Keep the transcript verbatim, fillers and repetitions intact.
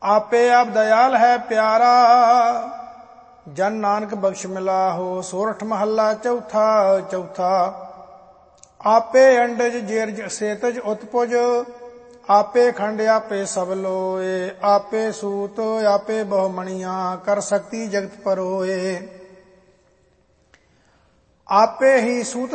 आपे आप दयाल है प्यारा, जन नानक बख्श मिला हो। सोरठ महला चौथा चौथा। आपे अंडज जेरज सेतज उत्पुज, आपे खंड आपे सब लोए। आपे सूत आपे बहुमणिया, कर सकती जगत परोए। आपे ही सूत